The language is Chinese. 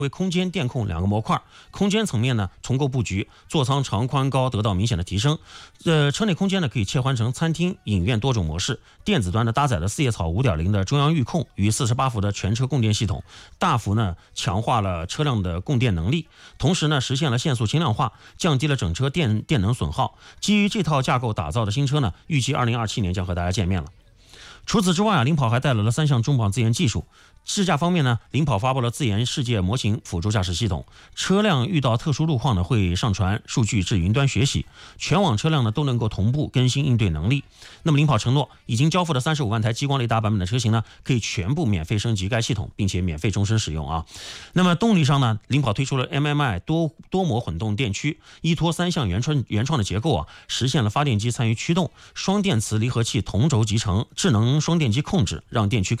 为空间、电控两个模块。空间层面呢，重构布局，座舱长宽高得到明显的提升。车内空间呢可以切换成餐厅、影院多种模式。电子端呢搭载了四叶草 5.0 的中央预控与48伏的全车供电系统，大幅呢强化了车辆的供电能力，同时呢实现了限速轻量化，降低了整车电能损耗。基于这套架构打造的新车呢，预计2027年将和大家见面了。除此之外领跑还带来了3项重磅自研技术。试驾方面呢，领跑发布了自研世界模型辅助驾驶系统，车辆遇到特殊路况呢会上传数据至云端学习，全网车辆呢都能够同步更新应对能力。那么领跑承诺，已经交付的35万台激光雷达版本的车型呢，可以全部免费升级该系统，并且免费终身使用啊。那么动力上呢，领跑推出了 MMI 多模混动电驱，依托3项原创的结构啊，实现了发电机参与驱动、双电磁离合器同轴集成、智能双电机控制，让电驱更